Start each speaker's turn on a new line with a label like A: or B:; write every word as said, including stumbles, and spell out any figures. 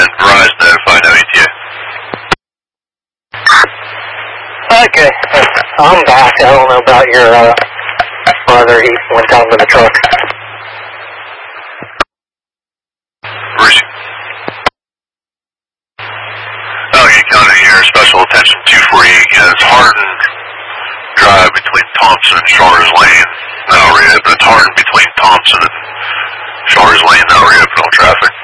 A: ten, Verizon notified, no E T A.
B: Okay, I'm back. I don't know about your uh, brother. He went down to the truck.
A: Where is he? Okay, County here, special attention two forty-eight units, Hardin Drive between Thompson and Shawers Lane, now reopen. It's Hardin between Thompson and Shawers Lane, now reopen all traffic.